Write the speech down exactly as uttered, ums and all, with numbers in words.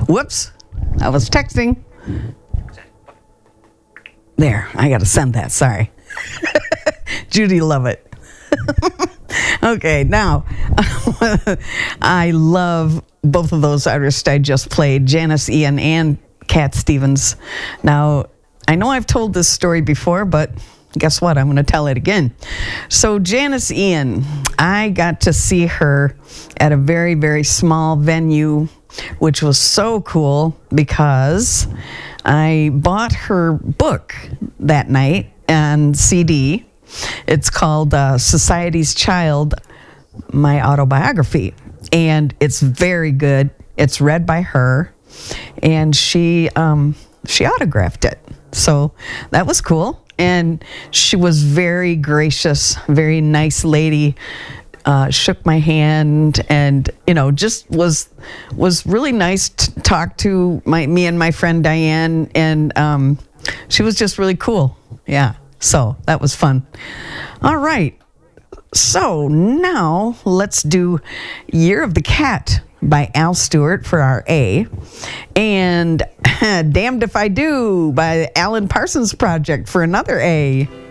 Whoops, I was texting. There, I got to send that. Sorry. Judy Lovett. Okay, now, I love both of those artists I just played, Janis Ian and Cat Stevens. Now, I know I've told this story before, but guess what? I'm going to tell it again. So Janis Ian, I got to see her at a very, very small venue, which was so cool because I bought her book that night on C D. It's called uh, Society's Child, My Autobiography. And it's very good. It's read by her. And she um, she autographed it. So that was cool. And she was very gracious, very nice lady. Uh, shook my hand, and you know, just was was really nice to talk to my me and my friend Diane, and um, she was just really cool. Yeah, so that was fun. All right, so now let's do "Year of the Cat" by Al Stewart for our A, and "Damned If I Do" by Alan Parsons Project for another A.